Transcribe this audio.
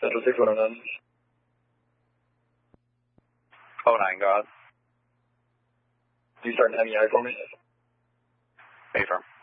Central 6109. 09, go ahead. Do you start an MEI for me? Affirm.